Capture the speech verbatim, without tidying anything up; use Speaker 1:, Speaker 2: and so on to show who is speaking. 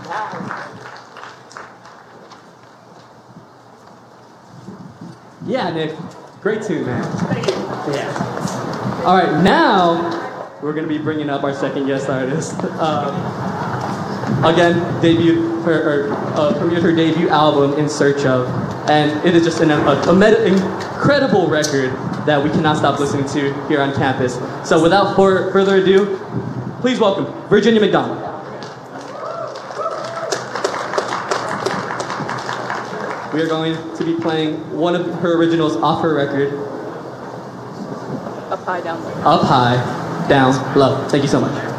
Speaker 1: Yeah, Nick. Great tune, man. Thank you. Yeah. All right, now we're going to be bringing up our second guest artist. Um, again, debuted her, or, uh, premiered her debut album, In Search Of, and it is just an a, a med- incredible record that we cannot stop listening to here on campus. So without for, further ado, please welcome Virginia McDonald. We are going to be playing one of her originals off her record.
Speaker 2: Up, high, down, low.
Speaker 1: Up, high, down, low. Thank you so much.